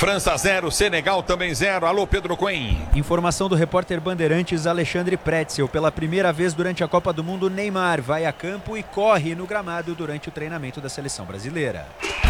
França 0, Senegal também 0. Alô, Pedro Coen. Informação do repórter Bandeirantes Alexandre Pretzel. Pela primeira vez durante a Copa do Mundo, Neymar vai a campo e corre no gramado durante o treinamento da seleção brasileira.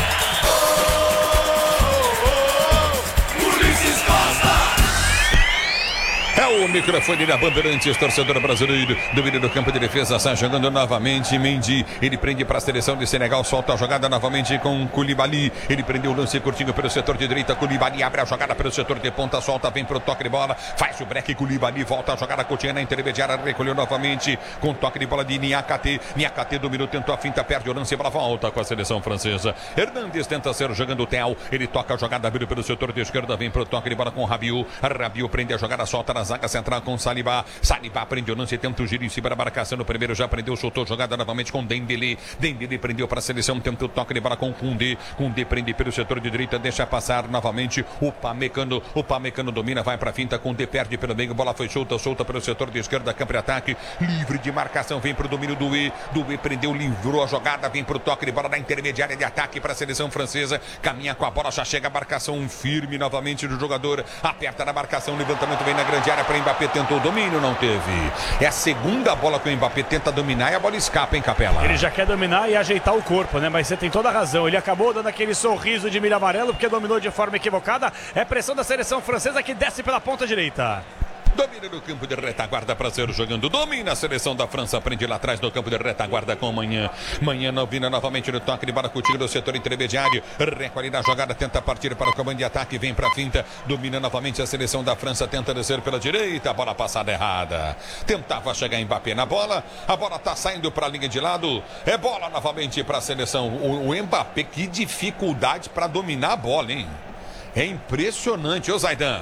É o microfone da Bandeirantes, torcedor brasileiro, domínio do campo de defesa, sai jogando novamente Mendy, ele prende para a seleção de Senegal, solta a jogada novamente com Koulibaly, ele prendeu o lance curtinho pelo setor de direita, Koulibaly abre a jogada pelo setor de ponta, solta, vem para o toque de bola, faz o break, Koulibaly volta a jogada curtinha na intermediária, recolheu novamente com toque de bola de Niakate, Niakate dominou, tentou a finta, perde o lance, bola volta com a seleção francesa, Hernandes tenta ser jogando o Theo, ele toca a jogada, vira pelo setor de esquerda, vem para o toque de bola com Rabiot, Rabiot prende a jogada, solta na zaga central com Saliba. Saliba prende o lance, tenta o giro em cima da marcação. No primeiro já prendeu, soltou jogada novamente com Dembélé. Dembélé prendeu para a seleção, tenta o toque de bola com Koundé. Koundé prende pelo setor de direita, deixa passar novamente o Pamecano. O Pamecano domina, vai para a finta. Koundé perde pelo meio, bola foi solta pelo setor de esquerda, campo de ataque. Livre de marcação, vem para o domínio do E. Do E prendeu, livrou a jogada, vem para o toque de bola na intermediária de ataque para a seleção francesa. Caminha com a bola, já chega a marcação firme novamente do jogador. Aperta na marcação, levantamento vem na grande área para Mbappé, tentou o domínio, não teve. É a segunda bola que o Mbappé tenta dominar e a bola escapa, hein, Capela? Ele já quer dominar e ajeitar o corpo, né? Mas você tem toda a razão. Ele acabou dando aquele sorriso de milho amarelo porque dominou de forma equivocada. É pressão da seleção francesa que desce pela ponta direita. Domina no campo de retaguarda para ser jogando. Domina a seleção da França. Prende lá atrás no campo de retaguarda com Manhã. Manhã domina novamente no toque de bola contigo do setor intermediário. Recolhe na jogada, tenta partir para o comando de ataque. Vem para a finta. Domina novamente a seleção da França. Tenta descer pela direita. A bola passada errada. Tentava chegar Mbappé na bola. A bola está saindo para a linha de lado. É bola novamente para a seleção. O Mbappé, que dificuldade para dominar a bola, hein? É impressionante, ô Zaidan.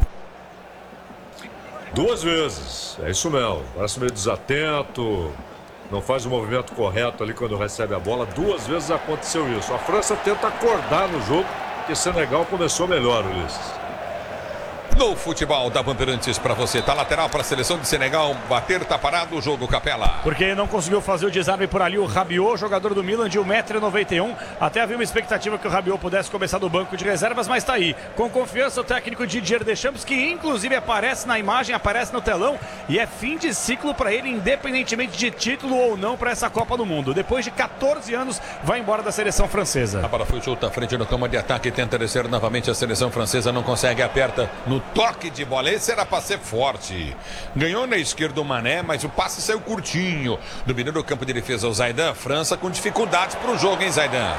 Duas vezes, é isso mesmo. Parece meio desatento, não faz o movimento correto ali quando recebe a bola. Duas vezes aconteceu isso. A França tenta acordar no jogo, porque Senegal começou melhor, Ulisses. No futebol da Bandeirantes para você, tá lateral para a seleção de Senegal, bater, tá parado o jogo, Capela. Porque não conseguiu fazer o desarme por ali o Rabiot, jogador do Milan de 1,91 m. Até havia uma expectativa que o Rabiot pudesse começar do banco de reservas, mas tá aí. Com confiança o técnico Didier Deschamps, que inclusive aparece na imagem, aparece no telão, e é fim de ciclo para ele, independentemente de título ou não para essa Copa do Mundo. Depois de 14 anos, vai embora da seleção francesa. A bola foi solta à frente no campo de ataque, tenta descer novamente a seleção francesa, não consegue, aperta no toque de bola, esse era para ser forte. Ganhou na esquerda o Mané, mas o passe saiu curtinho. Dominando o campo de defesa o Zaidan. França com dificuldades para o jogo, hein, Zaidan?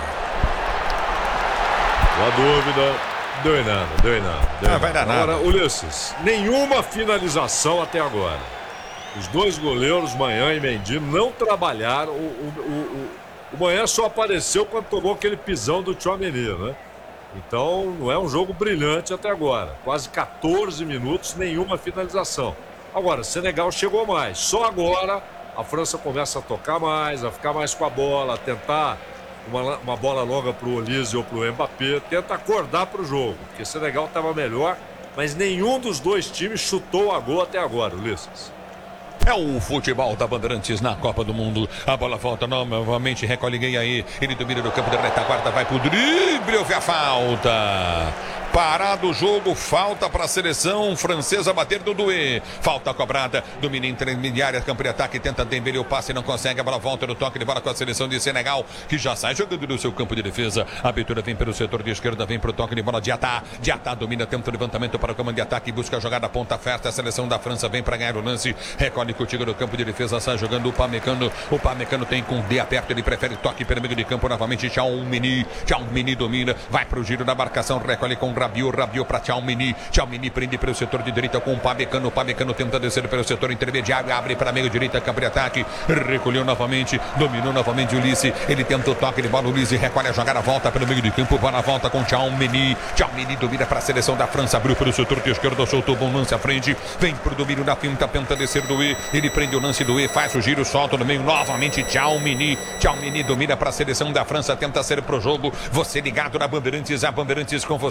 Boa dúvida. Deu em nada. Vai dar nada. Agora, Ulisses, nenhuma finalização até agora. Os dois goleiros, Manhã e Mendy, não trabalharam. O Manhã só apareceu quando tomou aquele pisão do Tchouaméni, né? Então, não é um jogo brilhante até agora. Quase 14 minutos, nenhuma finalização. Agora, Senegal chegou mais. Só agora a França começa a tocar mais, a ficar mais com a bola, a tentar uma bola longa para o Olise ou para o Mbappé. Tenta acordar para o jogo, porque Senegal estava melhor, mas nenhum dos dois times chutou a gol até agora, Ulisses. É o futebol da Bandeirantes na Copa do Mundo. A bola volta novamente, recolhe ninguém aí. Ele domina no campo de retaguarda, vai pro drible, houve a falta. Parado o jogo, falta para a seleção francesa bater do Doué. Falta cobrada, domina intermediária, campo de ataque, tenta Dembélé, o passe não consegue, a bola volta no toque de bola com a seleção de Senegal, que já sai jogando no seu campo de defesa. A abertura vem pelo setor de esquerda, vem pro toque de bola de Diatá. Diatá domina, tenta o levantamento para o comando de ataque, busca a jogada, ponta festa, a seleção da França vem para ganhar o lance, recolhe contigo no campo de defesa, sai jogando o Pamecano. O Pamecano tem com D aperto, ele prefere toque pelo meio de campo novamente, Tchouaméni domina, vai pro giro da marcação, recolhe com Rabiot para Tchouaméni prende pelo setor de direita com o Pamecano tenta descer pelo setor intermediário, abre para meio direita, campo de ataque, recolheu novamente, dominou novamente o Ulisse, ele tenta o toque de bola, o Ulisse recolhe a jogada, volta pelo meio de campo, bola volta com Tchouaméni domina para a seleção da França, abriu pelo setor de esquerda, soltou bom lance à frente, vem pro domínio da finta, tenta descer do E, ele prende o lance do E, faz o giro, solta no meio, novamente Tchouaméni domina para a seleção da França, tenta ser pro jogo, você ligado na Bandeirantes, a Bandeirantes com você,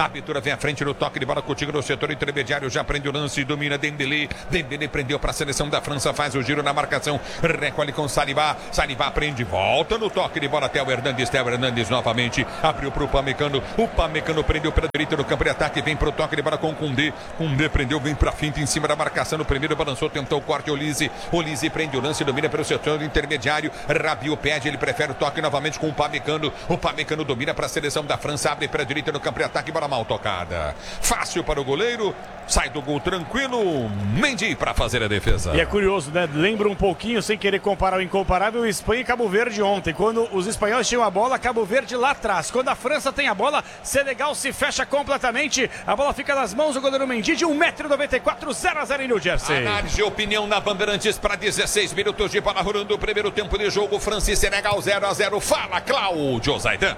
A abertura vem à frente no toque de bola contigo no setor intermediário. Já prende o lance, domina Dembélé. Dembélé prendeu para a seleção da França, faz o giro na marcação. Recolhe com Saliba. Saliba prende, volta no toque de bola. Theo Hernandes novamente. Abriu para o Upamecano. O Upamecano prendeu pela direita no campo de ataque. Vem para o toque de bola com Koundé. Koundé prendeu, vem para a finta em cima da marcação. No primeiro balançou, tentou o corte. Olise prende o lance, domina pelo setor intermediário. Rabiot pede, ele prefere o toque novamente com o Upamecano. O Upamecano domina para a seleção da França. Abre para a direita no campo de ataque. Bola mal tocada. Fácil para o goleiro. Sai do gol tranquilo. Mendy para fazer a defesa. E é curioso, né? Lembra um pouquinho, sem querer comparar o incomparável, Espanha e Cabo Verde ontem. Quando os espanhóis tinham a bola, Cabo Verde lá atrás. Quando a França tem a bola, Senegal se fecha completamente. A bola fica nas mãos do goleiro Mendy de 1,94 m, 0-0 em New Jersey. Análise e opinião na Bandeirantes para 16 minutos de bola rolando o primeiro tempo de jogo. França e Senegal 0-0. Fala, Cláudio Zaidan.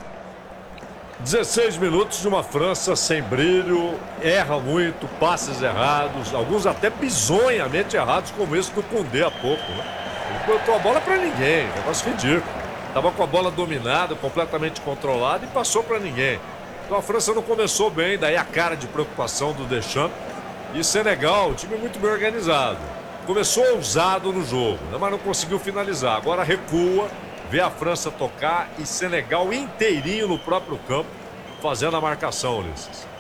16 minutos de uma França sem brilho, erra muito, passes errados, alguns até bizonhamente errados, como esse do Koundé há pouco, né? Ele botou a bola para ninguém, negócio ridículo. Estava com a bola dominada, completamente controlada e passou para ninguém. Então a França não começou bem, daí a cara de preocupação do Deschamps. E Senegal, o time muito bem organizado. Começou ousado no jogo, né? Mas não conseguiu finalizar. Agora recua. Vê a França tocar e Senegal inteirinho no próprio campo, fazendo a marcação, Ulisses.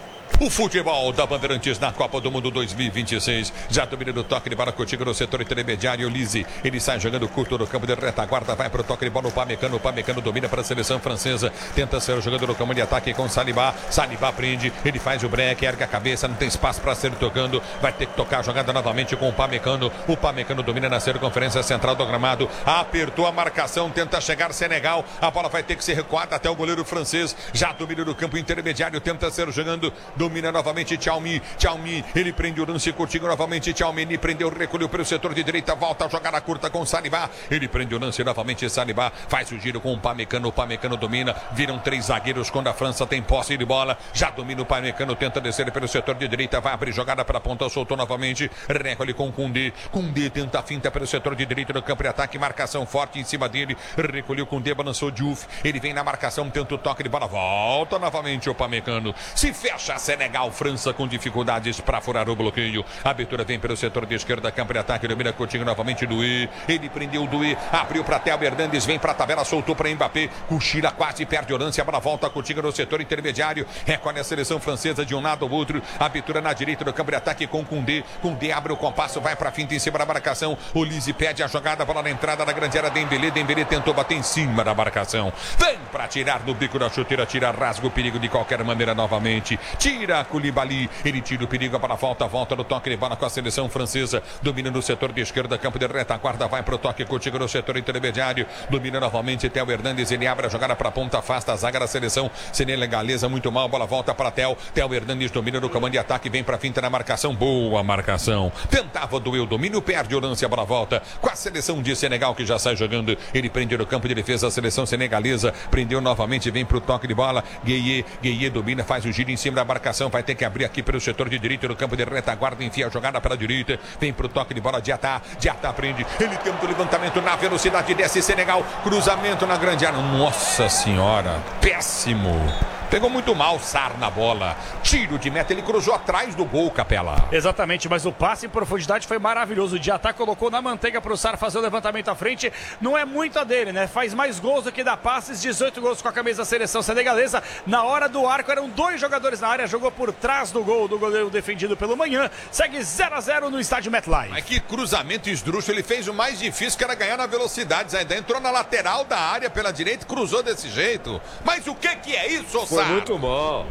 O futebol da Bandeirantes na Copa do Mundo 2026. Já domina do toque de bola contigo no setor intermediário. Lise, ele sai jogando curto no campo de retaguarda. Vai para o toque de bola. O Upamecano domina para a seleção francesa. Tenta ser o jogador no campo de ataque com Saliba. Saliba prende, ele faz o break, erga a cabeça. Não tem espaço para ser tocando. Vai ter que tocar a jogada novamente com o Upamecano. O Upamecano domina na circunferência central do gramado. Apertou a marcação, tenta chegar Senegal. A bola vai ter que ser recuada até o goleiro francês. Já domina no campo intermediário. Tenta ser jogando. Domina novamente Tchouaméni, ele prende o lance curtinho novamente, Tchouaméni prendeu, recolheu pelo setor de direita, volta a jogada curta com Saliba, ele prende o lance novamente, Saliba faz o giro com o Upamecano domina, viram 3 zagueiros quando a França tem posse de bola, já domina o Upamecano, tenta descer pelo setor de direita, vai abrir jogada para a ponta, soltou novamente, recolhe com Koundé tenta a finta pelo setor de direita no campo de ataque, marcação forte em cima dele, recolheu Koundé, balançou Diouf, ele vem na marcação, tenta o toque de bola, volta novamente o Upamecano, se fecha Senegal, França com dificuldades para furar o bloqueio. A abertura vem pelo setor de esquerda, campo de ataque, domina Coutinho novamente, Doué. Ele prendeu o Doué, abriu para Theo Hernandes, vem para a tabela, soltou para Mbappé. Cochila quase perde o lance, a bola volta Coutinho no setor intermediário. Recolhe a seleção francesa de um lado ao outro. Abertura na direita do campo de ataque com Koundé. Koundé abre o compasso, vai para a finta em cima da marcação. Olise pede a jogada, bola na entrada da grande área. Dembélé tentou bater em cima da marcação. Vem para tirar no bico da chuteira, tira, rasga o perigo de qualquer maneira novamente. Tira Koulibaly, ele tira o perigo para a volta no toque de bola com a seleção francesa, domina no setor de esquerda, campo de retaguarda, vai para o toque contigo no setor intermediário, domina novamente Theo Hernandes, ele abre a jogada para a ponta, afasta a zaga da seleção senegalesa, muito mal, bola volta para Theo Hernandes domina no comando de ataque, vem para a finta na marcação, boa marcação, tentava Doué, o domínio, perde o lance, a bola volta com a seleção de Senegal que já sai jogando, ele prende no campo de defesa a seleção senegalesa, prendeu novamente, vem para o toque de bola, Gueye domina, faz o giro em cima da marcação, vai ter que abrir aqui pelo setor de direita no campo de retaguarda, enfia a jogada para a direita, vem para o toque de bola, Diatá prende, ele tenta o levantamento na velocidade, desce Senegal, cruzamento na grande área, nossa senhora, péssimo. Pegou muito mal Sarr na bola. Tiro de meta, ele cruzou atrás do gol, Capela. Exatamente, mas o passe em profundidade foi maravilhoso. O Diatá colocou na manteiga para o Sarr fazer o levantamento à frente. Não é muito a dele, né? Faz mais gols do que dá passes. 18 gols com a camisa da seleção senegalesa. Na hora do arco eram 2 jogadores na área. Jogou por trás do gol do goleiro defendido pelo Manhã. Segue 0-0 no estádio MetLife. Mas que cruzamento esdrúxulo. Ele fez o mais difícil, que era ganhar na velocidade. Ainda entrou na lateral da área pela direita e cruzou desse jeito. Mas o que é isso, Sarr? Foi muito mal.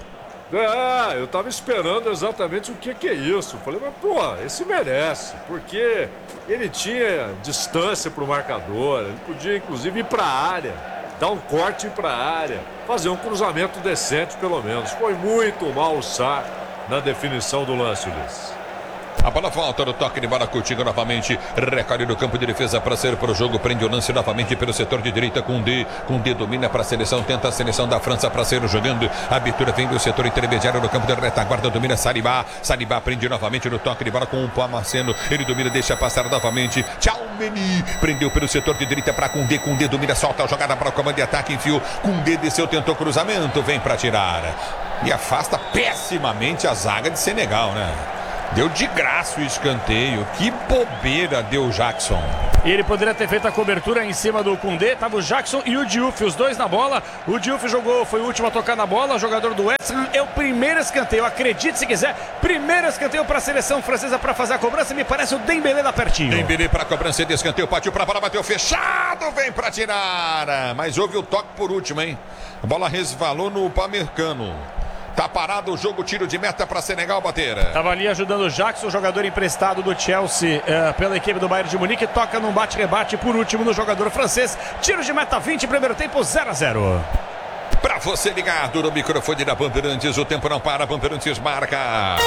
Eu tava esperando exatamente o que é isso. Falei, mas pô, esse merece, porque ele tinha distância pro marcador, ele podia inclusive ir pra área, dar um corte pra área, fazer um cruzamento decente pelo menos. Foi muito mal o Sarr na definição do lance, Ulisses. A bola volta no toque de bola, Coutinho novamente, recolhe no campo de defesa para ser para o jogo, prende o lance novamente pelo setor de direita com D domina para a seleção, tenta a seleção da França para ser jogando, a abertura vem do setor intermediário no campo de retaguarda, domina Saliba prende novamente no toque de bola com o Pamaceno, ele domina, deixa passar novamente, Tchouaméni, prendeu pelo setor de direita para Koundé domina, solta a jogada para o comando de ataque, enfiou, Koundé desceu, tentou cruzamento, vem para tirar, e afasta pessimamente a zaga de Senegal, né? Deu de graça o escanteio. Que bobeira deu o Jackson. E ele poderia ter feito a cobertura em cima do Koundé. Tava o Jackson e o Diouf, os dois na bola. O Diouf jogou, foi o último a tocar na bola. Jogador do West Ham. É o primeiro escanteio. Acredite se quiser. Primeiro escanteio para a seleção francesa para fazer a cobrança. Me parece o Dembélé da pertinho. Dembélé para a cobrança de escanteio. Partiu para a bola, bateu fechado. Vem para tirar. Mas houve o toque por último, hein? A bola resvalou no Upamecano. Tá parado o jogo, tiro de meta para Senegal bater. Tava ali ajudando o Jackson, jogador emprestado do Chelsea pela equipe do Bayern de Munique. Toca num bate-rebate por último no jogador francês. Tiro de meta 20, primeiro tempo 0-0. Para você ligado no microfone da Bandeirantes, o tempo não para, Bandeirantes marca.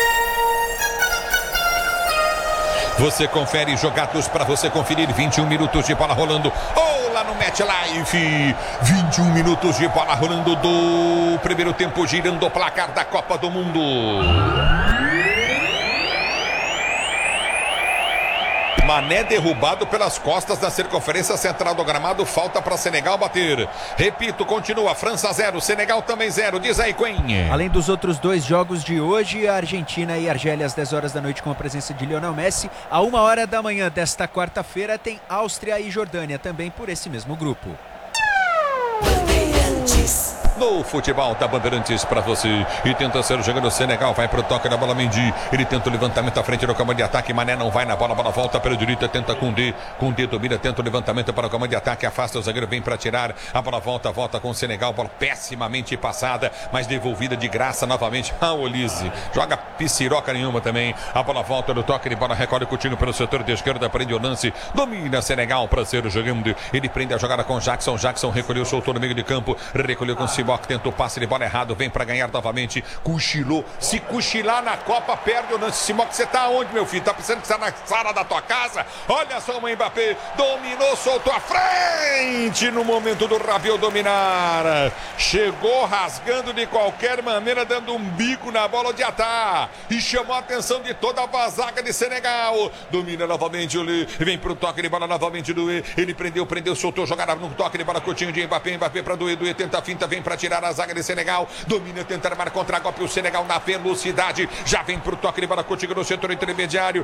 Você confere jogados para você conferir 21 minutos de bola rolando. Lá no Match Life, 21 minutos de bola rolando do primeiro tempo, girando o placar da Copa do Mundo. Mané derrubado pelas costas da circunferência central do gramado, falta para Senegal bater. Repito, continua, França 0, Senegal também 0, diz aí, Quen. Além dos outros dois jogos de hoje, a Argentina e a Argélia às 10 horas da noite com a presença de Lionel Messi. À 1 hora da manhã desta quarta-feira tem Áustria e Jordânia, também por esse mesmo grupo. No futebol da Bandeirantes para você. E tenta ser jogando o Senegal. Vai pro toque da bola, Mendy. Ele tenta o levantamento à frente do comando de ataque. Mané não vai na bola. A bola volta pela direita. Tenta Koundé. Koundé domina. Tenta o levantamento para o comando de ataque. Afasta o zagueiro. Vem para tirar. A bola volta com o Senegal. Bola pessimamente passada. Mas devolvida de graça novamente. Olise. Joga piciroca nenhuma também. A bola volta no toque de bola. Recolhe Coutinho pelo setor de esquerda. Prende o lance. Domina Senegal para ser jogando. Ele prende a jogada com Jackson. Jackson recolheu, soltou no meio de campo. Recolheu com Sibok. Tentou passe de bola errado. Vem para ganhar novamente. Cochilou. Se cochilar na Copa, perde o lance. Sibok, você tá onde, meu filho? Tá pensando que você tá na sala da tua casa? Olha só o Mbappé. Dominou, soltou à frente no momento do Rabiot dominar. Chegou rasgando de qualquer maneira, dando um bico na bola de ataque. E chamou a atenção de toda a zaga de Senegal. Domina novamente o Lê. Vem pro toque de bola novamente do E. Ele prendeu, soltou, jogada no toque de bola. Coutinho de Mbappé. Mbappé para Doué. Doué tenta a finta, vem para tirar a zaga de Senegal. Domina, tenta armar contra-golpe. O Senegal na velocidade. Já vem pro toque de bola. Coutinho no setor intermediário.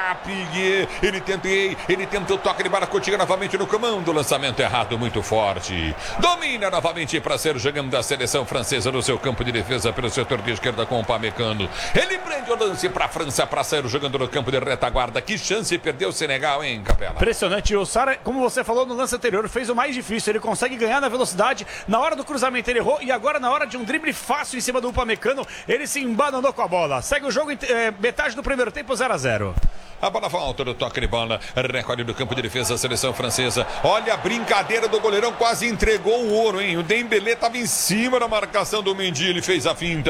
Papi. Ele tenta o toque de bola. Coutinho novamente no comando. Lançamento errado, muito forte. Domina novamente para ser jogando da seleção francesa no seu campo de defesa pelo setor de esquerda com o Pamecano. Ele prende o lance para a França para ser jogando no campo de retaguarda. Que chance perdeu o Senegal, hein, Capela? Impressionante. O Sara, como você falou no lance anterior, fez o mais difícil. Ele consegue ganhar na velocidade. Na hora do cruzamento ele errou e agora na hora de um drible fácil em cima do Upamecano, ele se embananou com a bola. Segue o jogo metade do primeiro tempo, 0-0. A bola volta do toque de bola. Recolhe do campo de defesa a seleção francesa. Olha a brincadeira do goleirão, quase entregou o ouro, hein? O Dembélé estava em cima da marcação do Mendy. Ele fez a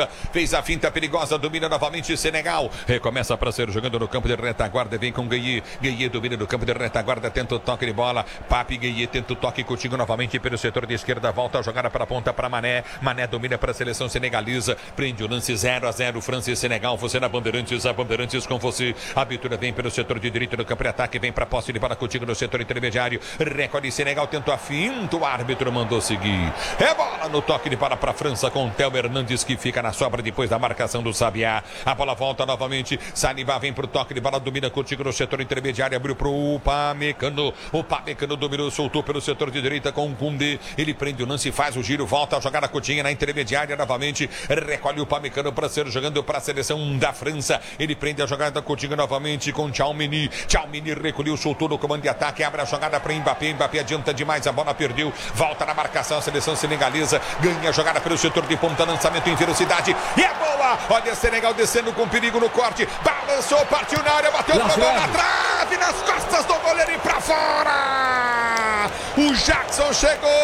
finta perigosa. Domina novamente Senegal. Recomeça para ser jogando no campo de retaguarda. Vem com Gueye. Gueye domina no campo de retaguarda. Tenta o toque de bola. Papi Gueye tenta o toque. Coutinho novamente pelo setor de esquerda. Volta a jogada para a ponta para Mané. Mané domina para a seleção senegalesa. Prende o lance 0-0. França e Senegal. Você na Bandeirantes. A Bandeirantes com você. A abertura vem pelo setor de direita do campo de ataque, vem para a posse de bola Coutinho no setor intermediário, recolhe Senegal, tentou a finta, o árbitro mandou seguir. É bola no toque de bola para a França com o Théo Hernandes que fica na sobra depois da marcação do Sabiá. A bola volta novamente, Saliba vem para o toque de bola, domina Coutinho no setor intermediário, abriu para o Upamecano. O Upamecano dominou, soltou pelo setor de direita com o Koundé. Ele prende o lance, faz o giro, volta a jogar a Coutinho na intermediária novamente, recolhe o Upamecano para ser jogando para a seleção da França. Ele prende a jogada Coutinho novamente com Tchouaméni. Tchouaméni recolheu, soltou no comando de ataque, abre a jogada para Mbappé. Mbappé adianta demais, a bola perdeu, volta na marcação a seleção senegalesa, ganha a jogada pelo setor de ponta, lançamento em velocidade e é boa! Olha Senegal descendo com perigo no corte, balançou, partiu na área, bateu pro gol na trave, nas costas do goleiro e para fora! O Jackson chegou,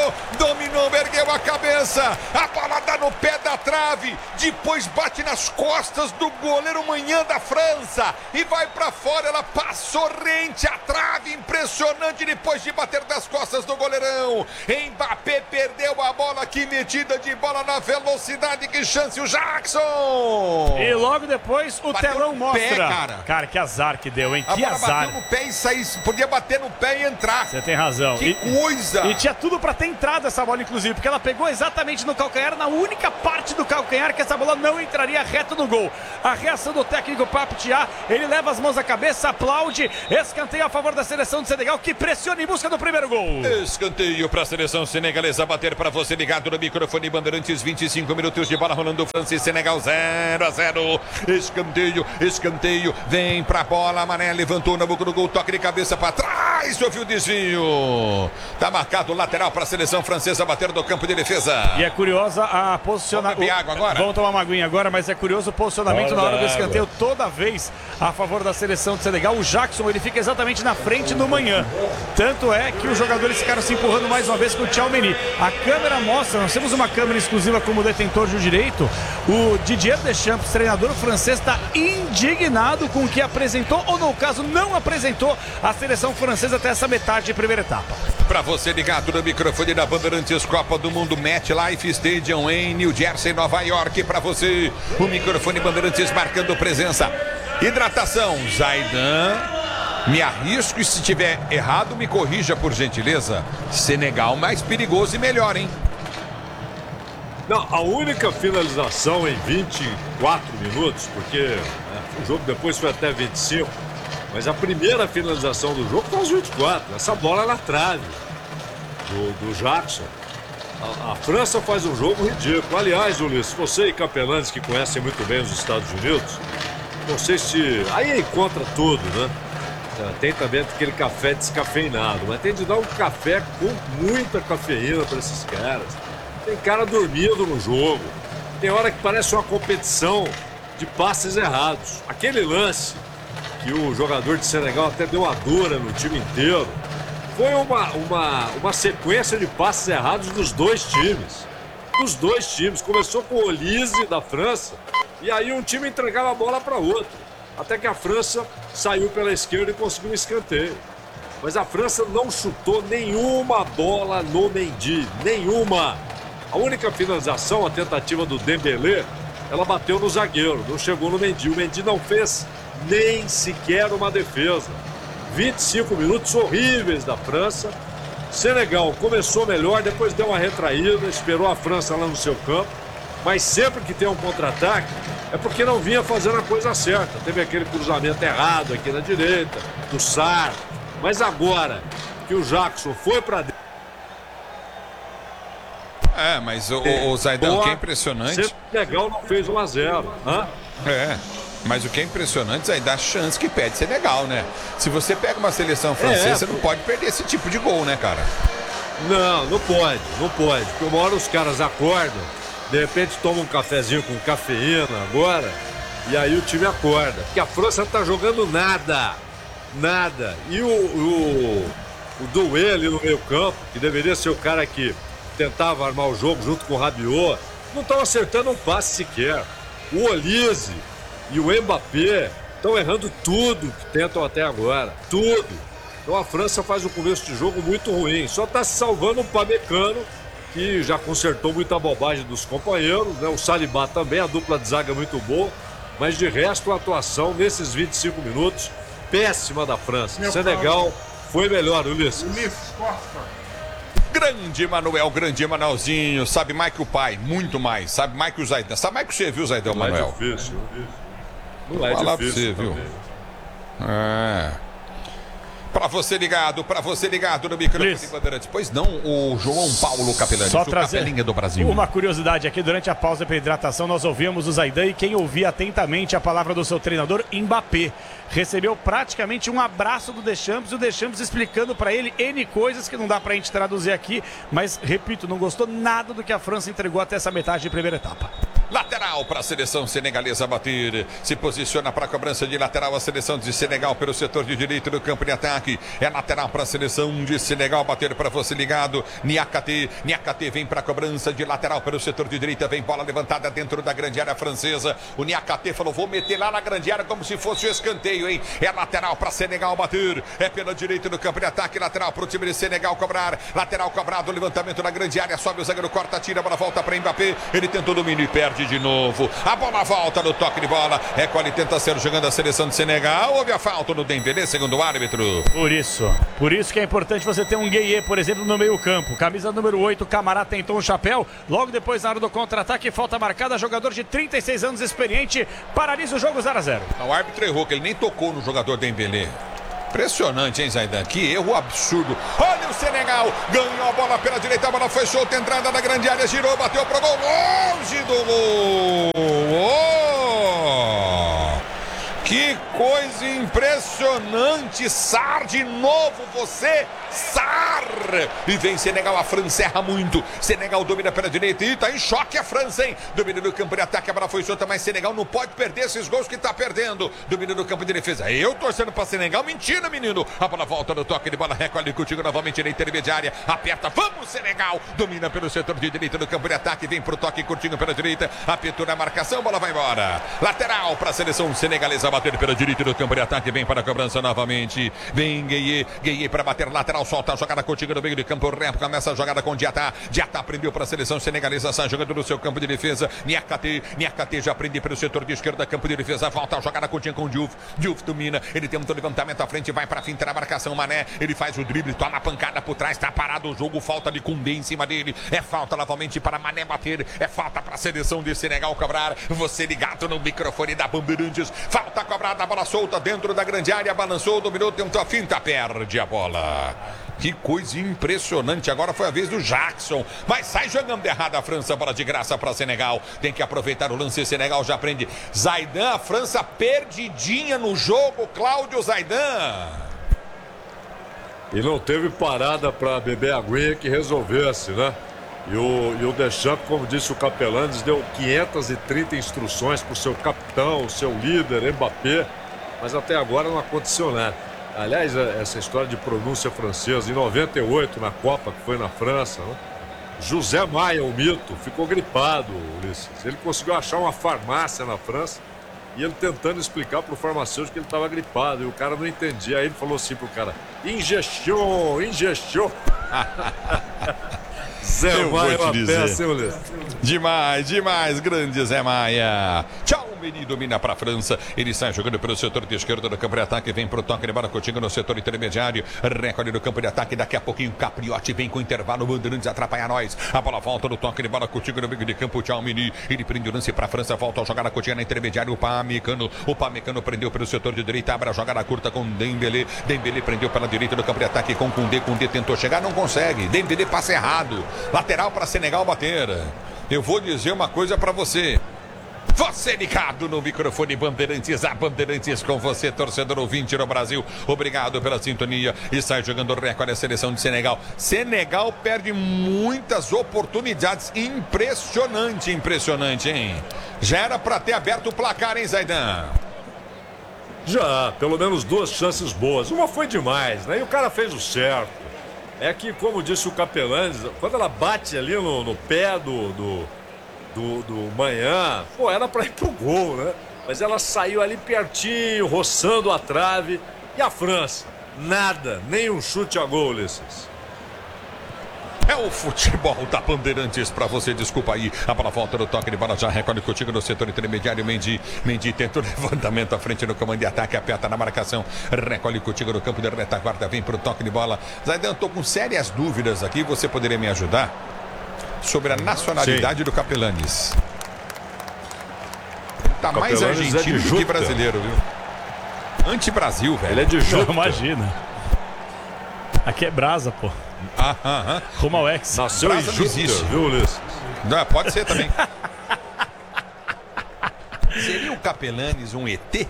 dominou, ergueu a cabeça, a bola dá no pé da trave, depois bate nas costas do goleiro Manhã da França e vai pra fora, ela passou rente à trave, impressionante depois de bater das costas do goleirão. Mbappé perdeu a bola, que metida de bola na velocidade, que chance o Jackson! E logo depois o Bateu telão no mostra. pé, cara. Que azar que deu, hein? A Que bola azar. bateu no pé e sair, podia bater no pé e entrar. Você tem razão. Que coisa! E tinha tudo pra ter entrado essa bola, inclusive, porque ela pegou exatamente no calcanhar, na única parte do calcanhar que essa bola não entraria reto no gol. A reação do técnico Papetiá, ele leva as mãos à cabeça, aplaude, escanteio a favor da seleção de Senegal, que pressiona em busca do primeiro gol. Escanteio para a seleção senegalesa bater para você ligado no microfone Bandeirantes, 25 minutos de bola rolando, França e Senegal 0-0. Escanteio, vem pra bola, Mané levantou na boca do gol, toque de cabeça para trás, sofreu o desvio. Tá marcado o lateral para a seleção francesa bater do campo de defesa. E é curiosa a posicionamento. Vamos beber água agora? Vamos tomar uma aguinha agora, mas é curioso o posicionamento na hora do escanteio, toda vez a favor da seleção de Senegal. O Jackson, ele fica exatamente na frente no Manhã. Tanto é que os jogadores ficaram se empurrando mais uma vez com o Tchouaméni. A câmera mostra, nós temos uma câmera exclusiva como detentor de direito. O Didier Deschamps, treinador francês, está indignado com o que apresentou, ou no caso não apresentou, a seleção francesa até essa metade de primeira etapa. Para você ligado no microfone da Bandeirantes, Copa do Mundo MetLife Stadium em New Jersey, Nova York. Para você, o microfone Bandeirantes marcando presença. Hidratação, Zaidan. Me arrisco e se tiver errado, me corrija por gentileza. Senegal mais perigoso e melhor, hein? Não, a única finalização em 24 minutos, porque o jogo depois foi até 25, mas a primeira finalização do jogo foi aos 24. Essa bola na trave do Jackson. A França faz um jogo ridículo. Aliás, Ulisses, você e Capelantes, que conhecem muito bem os Estados Unidos, não sei se... Aí encontra tudo, né? Tem também aquele café descafeinado, mas tem de dar um café com muita cafeína para esses caras. Tem cara dormindo no jogo. Tem hora que parece uma competição de passes errados. Aquele lance que o jogador de Senegal até deu uma dura no time inteiro, foi uma sequência de passes errados dos dois times. Dos dois times. Começou com o Olise da França, e aí um time entregava a bola para outro. Até que a França saiu pela esquerda e conseguiu um escanteio. Mas a França não chutou nenhuma bola no Mendy. Nenhuma. A única finalização, a tentativa do Dembélé, ela bateu no zagueiro, não chegou no Mendy. O Mendy não fez nem sequer uma defesa. 25 minutos horríveis da França. Senegal começou melhor, depois deu uma retraída, esperou a França lá no seu campo. Mas sempre que tem um contra-ataque, é porque não vinha fazendo a coisa certa. Teve aquele cruzamento errado aqui na direita, do Sarr. Mas agora que o Jackson foi para dentro... Mas o Zaidan, o que é impressionante... Senegal não fez 1-0. Mas o que é impressionante, Zaidan, a chance que perde Senegal, né? Se você pega uma seleção francesa, você não pode perder esse tipo de gol, né, cara? Não pode. Porque uma hora os caras acordam, de repente tomam um cafezinho com cafeína agora, e aí o time acorda. Porque a França tá jogando nada. E o Doué ali no meio campo, que deveria ser o cara que tentava armar o jogo junto com o Rabiot, não estão acertando um passe sequer. O Olise e o Mbappé estão errando tudo que tentam até agora. Tudo. Então a França faz um começo de jogo muito ruim. Só está se salvando o Pamecano, que já consertou muita bobagem dos companheiros, né? O Saliba também, a dupla de zaga muito boa. Mas de resto, a atuação nesses 25 minutos, péssima da França. Senegal foi melhor, Ulisses. Grande Manuel, grande Manuelzinho. Sabe mais que o pai, muito mais. Sabe mais que o Zaidan. Sabe mais que você viu, Zaidan, Manuel? Não é difícil. Não é difícil, viu? Para você ligado no microfone de Bandeirantes. Pois não, o João Paulo Capelani, só o capelinha do Brasil. Uma curiosidade aqui, durante a pausa para hidratação, nós ouvimos o Zaidan e quem ouvia atentamente a palavra do seu treinador, Mbappé, recebeu praticamente um abraço do Deschamps, e o Deschamps explicando para ele N coisas que não dá pra gente traduzir aqui, mas, repito, não gostou nada do que a França entregou até essa metade de primeira etapa. Lateral para a seleção senegalesa bater. Se posiciona para a cobrança de lateral a seleção de Senegal pelo setor de direito do campo de ataque. É lateral para a seleção de Senegal bater para você ligado. Niakate vem para a cobrança de lateral pelo setor de direita. Vem bola levantada dentro da grande área francesa. O Niakate falou, vou meter lá na grande área como se fosse o escanteio, hein? É lateral para Senegal bater. É pela direita do campo de ataque. Lateral para o time de Senegal cobrar. Lateral cobrado, levantamento na grande área. Sobe o zagueiro, corta, tira, a bola volta para Mbappé. Ele tentou o domínio e perde de novo. A bola volta no toque de bola. Recolhe, tenta ser jogando a seleção de Senegal. Houve a falta no Dembélé, segundo o árbitro. Por isso que é importante você ter um Gueye, por exemplo, no meio campo. Camisa número 8, Camará tentou um chapéu. Logo depois, na hora do contra-ataque, falta marcada. Jogador de 36 anos, experiente. Paralisa o jogo 0-0. O árbitro errou, que ele nem tocou no jogador Dembélé. Impressionante, hein, Zaidan? Que erro absurdo. Olha o Senegal. Ganhou a bola pela direita. A bola foi solta. Entrada da grande área. Girou, bateu pro gol. Longe do gol. Que coisa impressionante. Sar de novo. Você, Sar. E vem Senegal. A França erra muito. Senegal domina pela direita. E tá em choque a França, hein? Domina no campo de ataque. A bola foi solta, mas Senegal não pode perder esses gols que tá perdendo. Domina no campo de defesa. Eu torcendo pra Senegal. Mentira, menino. A bola volta no toque de bola. Recolhe contigo novamente na intermediária. Aperta. Vamos, Senegal. Domina pelo setor de direita do campo de ataque. Vem pro toque curtinho pela direita. Apertou na marcação. Bola vai embora. Lateral pra seleção senegalesa. Bater pela direita do campo de ataque. Vem para a cobrança novamente. Vem Gueye. Gueye para bater lateral. Solta a jogada contigo no meio de campo. Começa a jogada com Diatá. Diatá prendeu para a seleção senegalesa. Sai jogando no seu campo de defesa. Niakate já prende pelo setor de esquerda. Campo de defesa. Volta a jogada contigo com Diouf. Diouf domina. Ele tem um levantamento à frente. Vai para a finta da marcação. Mané. Ele faz o drible. Toma a pancada por trás. Está parado o jogo. Falta de Koundé em cima dele. É falta novamente para Mané bater. É falta para a seleção de Senegal cobrar. Você ligado no microfone da Bandeirantes. Falta cobrada. A bola solta dentro da grande área. Balançou. Dominou. Tentou a finta. Perde a bola. Que coisa impressionante. Agora foi a vez do Jackson. Mas sai jogando errado a França. Bola de graça para Senegal. Tem que aproveitar o lance. Senegal já prende. Zaidan, a França perdidinha no jogo. Cláudio Zaidan. E não teve parada para beber aguinha que resolvesse, né? E o Deschamps, como disse o Capelanes, deu 530 instruções para o seu capitão, o seu líder, Mbappé. Mas até agora não aconteceu nada. Aliás, essa história de pronúncia francesa, em 98, na Copa, que foi na França, né? José Maia, o mito, ficou gripado, Ulisses. Ele conseguiu achar uma farmácia na França e ele tentando explicar para o farmacêutico que ele estava gripado. E o cara não entendia. Aí ele falou assim pro cara, ingestion. Zé Maia é uma peça, hein, Ulisses? Demais, grande Zé Maia. Tchau, Meni domina para a França. Ele sai jogando pelo setor de esquerda do campo de ataque. Vem pro toque de bola contigo no setor intermediário. Recolhe no campo de ataque. Daqui a pouquinho, Capriotti vem com intervalo. Bandeirantes atrapalha nós. A bola volta no toque de bola contigo no meio de campo. Tchau, Meni. Ele prende o lance para a França. Volta a jogada contigo na intermediária. O Pamecano prendeu pelo setor de direita. Abre a jogada curta com Dembélé. Dembélé prendeu pela direita do campo de ataque com Koundé. Koundé tentou chegar, não consegue. Dembélé passa errado. Lateral para Senegal bater. Eu vou dizer uma coisa para você. Você ligado no microfone Bandeirantes, a Bandeirantes com você, torcedor ouvinte no Brasil. Obrigado pela sintonia. E sai jogando o recorde a seleção de Senegal. Senegal perde muitas oportunidades. Impressionante, hein? Já era para ter aberto o placar, hein, Zaidan? Já, pelo menos 2 chances boas. Uma foi demais, né? E o cara fez o certo. É que, como disse o Capelanes, quando ela bate ali no pé do Manhã, pô, era pra ir pro gol, né? Mas ela saiu ali pertinho, roçando a trave. E a França? Nada, nem um chute a gol, Ulisses. É o futebol da Bandeirantes pra você, desculpa aí. A bola volta no toque de bola, já recolhe contigo no setor intermediário. Mendy tenta o levantamento à frente no comando de ataque, aperta na marcação. Recolhe contigo no campo de retaguarda, vem pro toque de bola. Zaidan, tô com sérias dúvidas aqui, você poderia me ajudar? Sobre a nacionalidade do Capelanes. Tá mais argentino do que brasileiro, viu? Anti-Brasil, velho. Ele é de Juta. Imagina. Aqui é Brasa, pô. Rumo ao Ex. Nasceu Brasa em não Juta, existe. viu, Ulisses? Não, pode ser também. Seria o Capelanes um ET?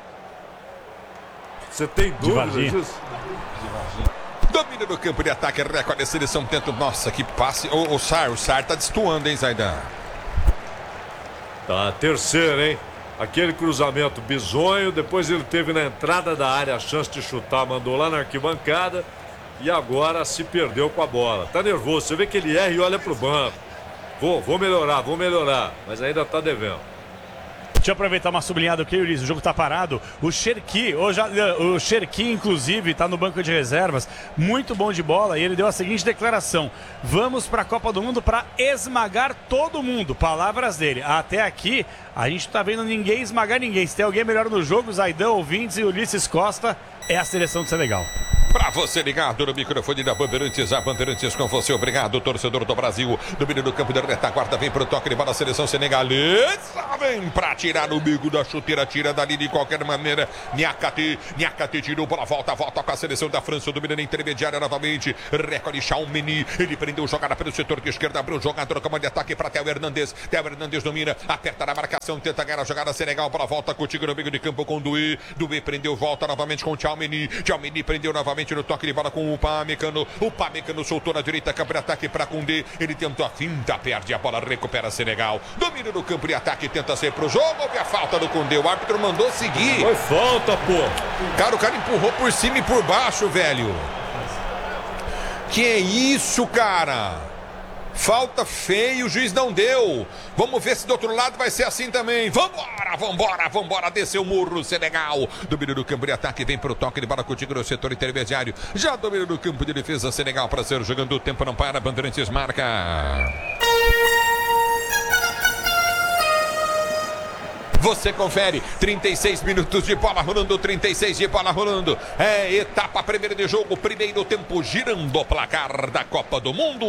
Você tem dúvidas disso? Domina no campo de ataque, recolhe a seleção, tenta. Nossa, que passe. O Sar tá destoando, hein, Zaidan? Tá, terceiro, hein? Aquele cruzamento bizonho, depois ele teve na entrada da área a chance de chutar, mandou lá na arquibancada e agora se perdeu com a bola. Tá nervoso, você vê que ele erra e olha pro banco. Vou melhorar, mas ainda tá devendo. Deixa eu aproveitar uma sublinhada aqui, Ulisses. O jogo tá parado. O Cherki, inclusive, tá no banco de reservas. Muito bom de bola. E ele deu a seguinte declaração: vamos pra Copa do Mundo pra esmagar todo mundo. Palavras dele. Até aqui, a gente tá vendo ninguém esmagar ninguém. Se tem alguém melhor no jogo, Zaidan, ouvintes e Ulisses Costa, é a seleção do Senegal. Pra você ligado no microfone da Bandeirantes, a Bandeirantes com você. Obrigado, torcedor do Brasil. Domínio do campo de retaguarda, vem pro toque de bola, a seleção senegalesa. Vem pra tirar no bico da chuteira, tira dali de qualquer maneira. Niakate tirou bola, volta com a seleção da França. Domina na intermediária novamente. Recolhe Tchouaméni. Ele prendeu jogada pelo setor de esquerda, abriu o jogador, comando de ataque pra Théo Hernandes. Théo Hernandes domina, aperta na marcação, tenta ganhar a jogada Senegal. Bola volta contigo no meio de campo com Doué. Doué prendeu, volta novamente com Tchouaméni. Tchouaméni prendeu novamente no toque de bola com o Upamecano. O Upamecano soltou na direita, campo de ataque para Koundé. Ele tentou a finta, perde a bola, recupera Senegal. Domínio do campo de ataque, tenta ser pro jogo. Houve a falta do Koundé. O árbitro mandou seguir. Foi falta, pô. Cara, o cara empurrou por cima e por baixo, velho. Que é isso, cara? Falta feia, o juiz não deu. Vamos ver se do outro lado vai ser assim também. Vambora. Desceu o murro, Senegal. Domínio do campo de ataque, vem pro toque de bola contigo no setor intermediário. Já domínio do campo de defesa, Senegal para ser jogando. O tempo não para, Bandeirantes marca. Você confere, 36 minutos de bola rolando, 36 de bola rolando. É etapa primeira de jogo, primeiro tempo girando o placar da Copa do Mundo.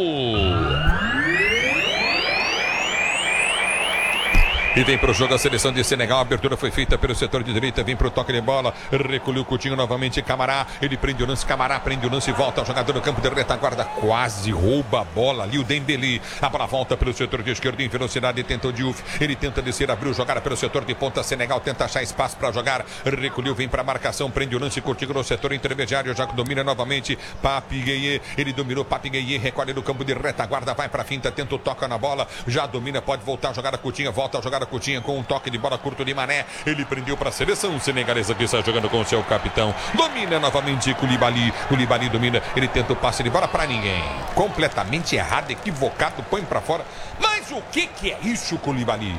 E vem pro jogo a seleção de Senegal. A abertura foi feita pelo setor de direita. Vem pro toque de bola. Recolheu o Coutinho novamente. Camará. Ele prende o lance. Camará prende o lance. Volta ao jogador no campo de retaguarda. Quase rouba a bola ali. O Dembélé. A bola volta pelo setor de esquerda. Em velocidade. Tenta o Diouf. Ele tenta descer. Abriu jogada pelo setor de ponta. Senegal tenta achar espaço para jogar. Recolheu. Vem para marcação. Prende o lance. Coutinho no setor intermediário. Já domina novamente. Pape Gueye. Ele dominou. Pape Gueye. Recolhe no campo de retaguarda. Vai para finta. Tenta o toca na bola. Já domina. Pode voltar a jogada. Coutinho. Volta a jogada. Coutinho com um toque de bola curto de Mané. Ele prendeu para a seleção senegalesa que está jogando com o seu capitão. Domina novamente Koulibaly. Koulibaly domina. Ele tenta o passe de bola para ninguém. Completamente errado, equivocado. Põe para fora. Mas o que é isso, Koulibaly?